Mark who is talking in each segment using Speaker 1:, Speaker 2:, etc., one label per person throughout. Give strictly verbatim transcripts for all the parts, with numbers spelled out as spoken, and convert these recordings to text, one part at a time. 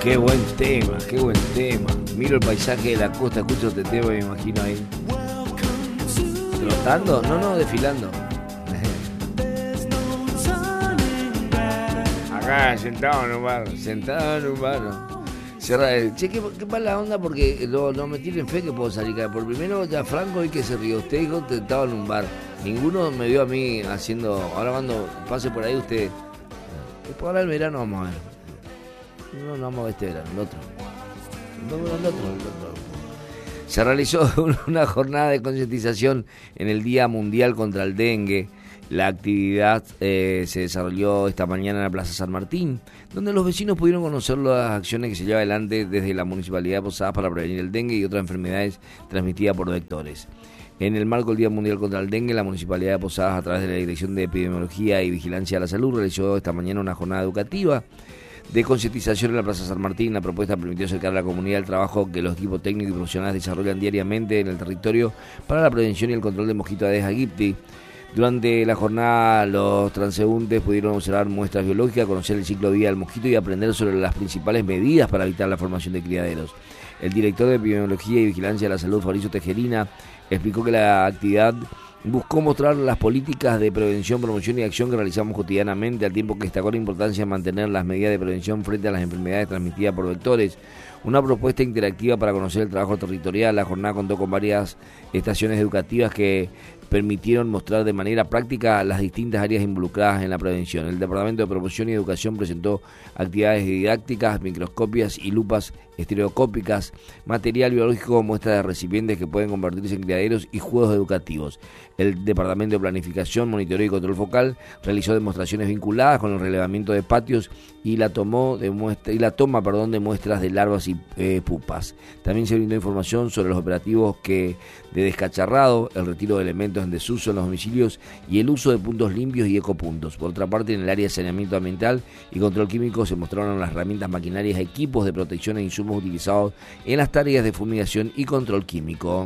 Speaker 1: Qué buen tema, qué buen tema. Miro el paisaje de la costa, escucho este tema y me imagino ahí. ¿Trotando? No, no, desfilando. Acá, sentado en un bar, sentado en un bar. Cerra, che, qué, qué mala onda porque no, no me tienen fe que puedo salir acá. Por primero, ya Franco y que se rió. Usted dijo que estaba en un bar. Ninguno me vio a mí haciendo. Ahora cuando pase por ahí usted. Después ahora el verano vamos a ver. No, no vamos a ver este verano, el otro. No, el otro, el otro. Se realizó una jornada de concientización en el Día Mundial contra el Dengue. La actividad eh, se desarrolló esta mañana en la Plaza San Martín, donde los vecinos pudieron conocer las acciones que se lleva adelante desde la Municipalidad de Posadas para prevenir el dengue y otras enfermedades transmitidas por vectores. En el marco del Día Mundial contra el Dengue, la Municipalidad de Posadas, a través de la Dirección de Epidemiología y Vigilancia de la Salud, realizó esta mañana una jornada educativa de concientización en la Plaza San Martín. La propuesta permitió acercar a la comunidad el trabajo que los equipos técnicos y profesionales desarrollan diariamente en el territorio para la prevención y el control de mosquito Aedes aegypti. Durante la jornada, los transeúntes pudieron observar muestras biológicas, conocer el ciclo de vida del mosquito y aprender sobre las principales medidas para evitar la formación de criaderos. El director de Epidemiología y Vigilancia de la Salud, Fabricio Tejerina, explicó que la actividad buscó mostrar las políticas de prevención, promoción y acción que realizamos cotidianamente, al tiempo que destacó la importancia de mantener las medidas de prevención frente a las enfermedades transmitidas por vectores. Una propuesta interactiva para conocer el trabajo territorial. La jornada contó con varias estaciones educativas que permitieron mostrar de manera práctica las distintas áreas involucradas en la prevención. El Departamento de Promoción y Educación presentó actividades didácticas, microscopias y lupas estereoscópicas, material biológico, muestras de recipientes que pueden convertirse en criaderos y juegos educativos. El Departamento de Planificación, Monitoreo y Control Focal realizó demostraciones vinculadas con el relevamiento de patios y la, tomó de muestra, y la toma perdón, de muestras de larvas y eh, pupas. También se brindó información sobre los operativos que de descacharrado, el retiro de elementos en desuso en los domicilios y el uso de puntos limpios y ecopuntos. Por otra parte, en el área de saneamiento ambiental y control químico se mostraron las herramientas, maquinarias, equipos de protección e insumos utilizados en las tareas de fumigación y control químico.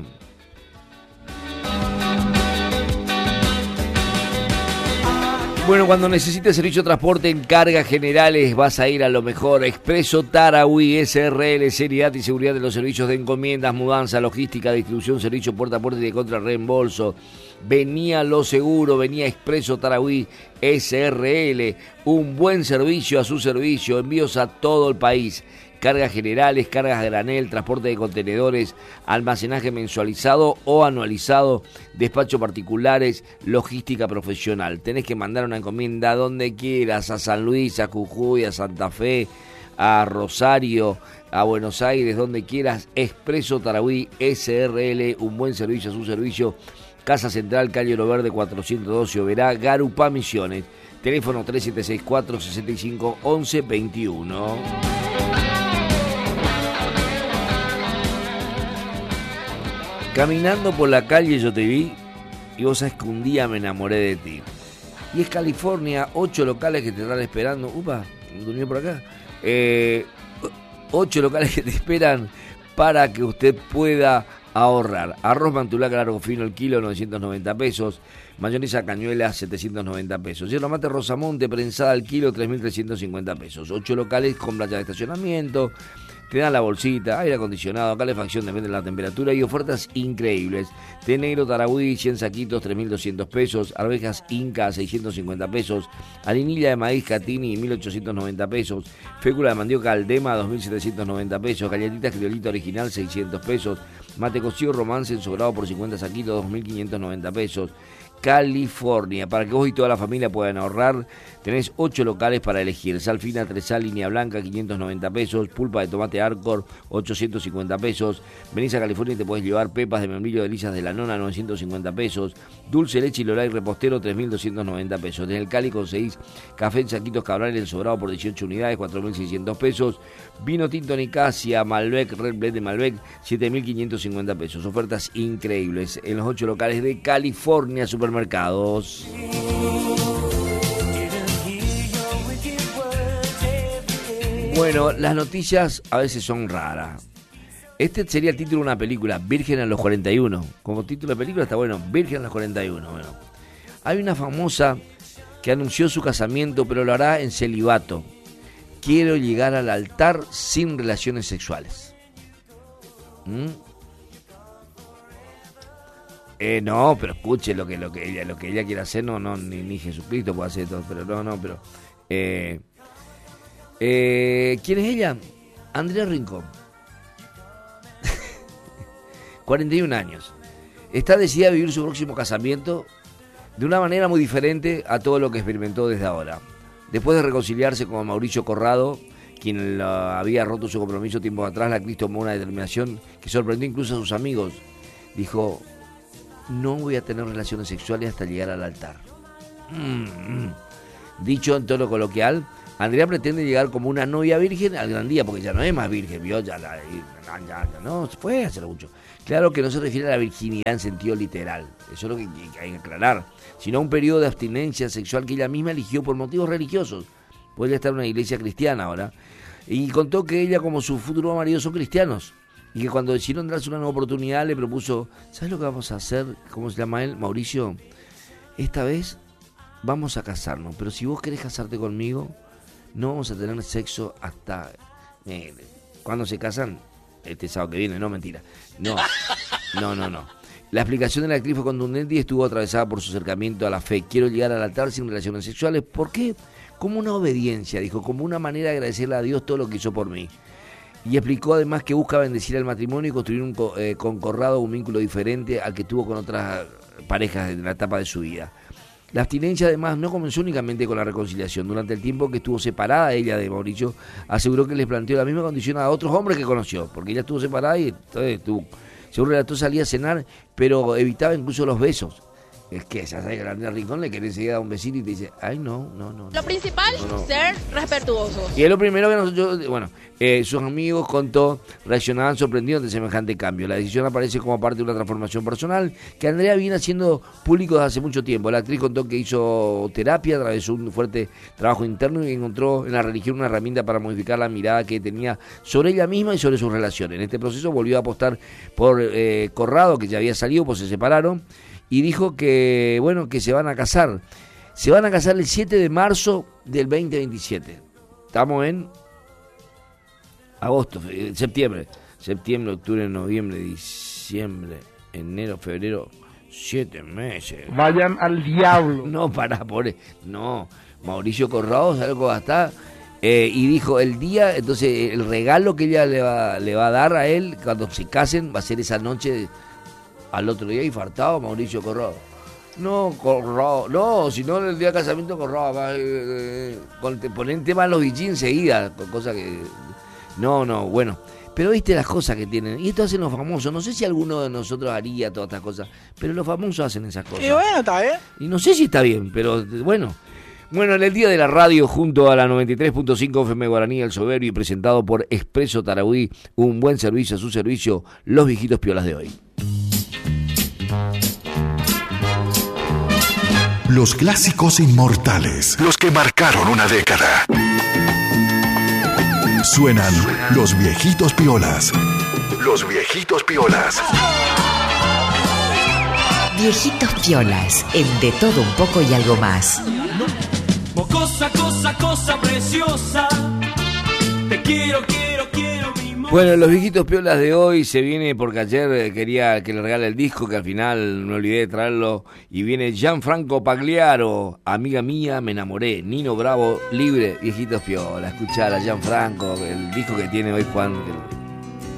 Speaker 1: Bueno, cuando necesites servicio de transporte en cargas generales, vas a ir a lo mejor. Expreso Tarahui S R L, seriedad y seguridad de los servicios de encomiendas, mudanza, logística, distribución, servicio puerta a puerta y de contra reembolso. Venía lo seguro, venía Expreso Tarahui S R L, un buen servicio a su servicio, envíos a todo el país. Cargas generales, cargas a granel, transporte de contenedores, almacenaje mensualizado o anualizado, despacho particulares, logística profesional. Tenés que mandar una encomienda a donde quieras, a San Luis, a Jujuy, a Santa Fe, a Rosario, a Buenos Aires, donde quieras. Expreso Tarahui S R L, un buen servicio a su servicio. Casa Central, calle Oro Verde cuatrocientos doce, Oberá, Garupá, Misiones. Teléfono tres siete seis cuatro, seis cinco, once veintiuno. Caminando por la calle yo te vi y vos sabés que un día me enamoré de ti. Y es California, ocho locales que te están esperando. Upa, durmió por acá. Eh, ocho locales que te esperan para que usted pueda ahorrar. Arroz Mantulaca largo fino el kilo, novecientos noventa pesos. Mayonesa Cañuela, setecientos noventa pesos. Yerba mate Rosamonte prensada al kilo, tres mil trescientos cincuenta pesos. ocho locales con playa de estacionamiento. Te dan la bolsita, aire acondicionado, calefacción, depende de la temperatura y ofertas increíbles. Té negro Tarahui, cien saquitos, tres mil doscientos pesos. Arvejas Inca, seiscientos cincuenta pesos. Harinilla de maíz Catini, mil ochocientos noventa pesos. Fécula de mandioca Aldema, dos mil setecientos noventa pesos. Galletitas Criolita original, seiscientos pesos. Mate cocido Romance ensobrado por cincuenta saquitos, dos mil quinientos noventa pesos. California, para que vos y toda la familia puedan ahorrar, tenés ocho locales para elegir. Sal fina, Tresal, línea blanca, quinientos noventa pesos. Pulpa de tomate Arcor, ochocientos cincuenta pesos. Venís a California y te puedes llevar pepas de membrillo de Lisas de la Nona, novecientos cincuenta pesos. Dulce leche y Lolay repostero, tres mil doscientos noventa pesos. Desde el Cali conseguís café en saquitos Cabral ensobrado por dieciocho unidades, cuatro mil seiscientos pesos. Vino tinto Nicasia, Malbec, Red Blend de Malbec, siete mil quinientos cincuenta pesos. Ofertas increíbles en los ocho locales de California Supermercados. Bueno, las noticias a veces son raras. Este sería el título de una película, Virgen a los cuarenta y uno. Como título de película está bueno, Virgen a los cuarenta y uno. Bueno, hay una famosa que anunció su casamiento, pero lo hará en celibato. quiero llegar al altar sin relaciones sexuales. ¿Mm? Eh, no, pero escuche lo que lo que ella lo que ella quiere hacer, no, no, ni, ni Jesucristo puede hacer todo, pero no, no, pero eh, eh, ¿quién es ella? Andrea Rincón. cuarenta y un años. Está decidida a vivir su próximo casamiento de una manera muy diferente a todo lo que experimentó desde ahora. Después de reconciliarse con Mauricio Corrado, quien la había roto su compromiso tiempo atrás, la actriz tomó una determinación que sorprendió incluso a sus amigos. Dijo: no voy a tener relaciones sexuales hasta llegar al altar. Mm-hmm. Dicho en tono coloquial, Andrea pretende llegar como una novia virgen al gran día, porque ya no es más virgen, ¿vio? Ya, la, ya, ya, ya no se puede hacer mucho. Claro que no se refiere a la virginidad en sentido literal, eso es lo que, que hay que aclarar, sino a un periodo de abstinencia sexual que ella misma eligió por motivos religiosos. Podría estar en una iglesia cristiana ahora. Y contó que ella como su futuro marido son cristianos. Y que cuando decidieron darse una nueva oportunidad le propuso: ¿sabes lo que vamos a hacer? ¿Cómo se llama él? Mauricio, esta vez vamos a casarnos, pero si vos querés casarte conmigo, no vamos a tener sexo hasta... Eh, ¿cuándo se casan? Este sábado que viene, no, mentira. No, no, no, no. La explicación de la actriz fue contundente y estuvo atravesada por su acercamiento a la fe. Quiero llegar al altar sin relaciones sexuales. ¿Por qué? Como una obediencia, dijo, como una manera de agradecerle a Dios todo lo que hizo por mí. Y explicó además que busca bendecir al matrimonio y construir un eh, con Corrado un vínculo diferente al que tuvo con otras parejas en la etapa de su vida. La abstinencia además no comenzó únicamente con la reconciliación. Durante el tiempo que estuvo separada ella de Mauricio, aseguró que les planteó la misma condición a otros hombres que conoció, porque ella estuvo separada y entonces tuvo, según relató, salía a cenar, pero evitaba incluso los besos. Es que esa sabe que la Andrea Rincón le quiere enseguida a un vecino y te dice: ay, no, no, no.
Speaker 2: Lo principal,
Speaker 1: no, no.
Speaker 2: ser respetuoso.
Speaker 1: Y es lo primero que nosotros, bueno, eh, sus amigos, contó, reaccionaban sorprendidos ante semejante cambio. La decisión aparece como parte de una transformación personal que Andrea viene haciendo público desde hace mucho tiempo. La actriz contó que hizo terapia, atravesó un fuerte trabajo interno y encontró en la religión una herramienta para modificar la mirada que tenía sobre ella misma y sobre sus relaciones. En este proceso volvió a apostar por eh, Corrado, que ya había salido, pues se separaron. Y dijo que, bueno, que se van a casar. Se van a casar el siete de marzo del veinte veintisiete. Estamos en agosto, septiembre. Septiembre, octubre, noviembre, diciembre, enero, febrero, siete meses.
Speaker 3: Vayan al diablo.
Speaker 1: No, pará, pobre. No, Mauricio Corrado, ¿sabes lo que va a estar? Eh, y dijo, el día, entonces, el regalo que ella le va, le va a dar a él cuando se casen va a ser esa noche... De, al otro día infartado Mauricio Corrado. No, Corrado, no, si no el día de casamiento Corrado, eh, eh, con, te ponen tema los bichín enseguida, cosa que... No, no, bueno, pero viste las cosas que tienen, y esto hacen los famosos, no sé si alguno de nosotros haría todas estas cosas, pero los famosos hacen esas cosas.
Speaker 3: Y bueno, está bien.
Speaker 1: Y no sé si está bien, pero bueno... Bueno, en el Día de la Radio, junto a la noventa y tres punto cinco F M Guaraní, El Soberbio, y presentado por Expreso Tarahui, un buen servicio a su servicio, los viejitos piolas de hoy.
Speaker 4: Los clásicos inmortales, los que marcaron una década. Suenan los viejitos piolas. Los viejitos piolas.
Speaker 5: Viejitos piolas, en De Todo Un Poco y Algo Más.
Speaker 6: Cosa, cosa, cosa preciosa. Te quiero, quiero, quiero mi moza.
Speaker 1: Bueno, los viejitos piolas de hoy se viene porque ayer quería que le regale el disco, que al final me olvidé de traerlo, y viene Gianfranco Pagliaro, Amiga Mía, Me Enamoré, Nino Bravo, Libre, viejitos piolas. Escuchar a Gianfranco, el disco que tiene hoy Juan.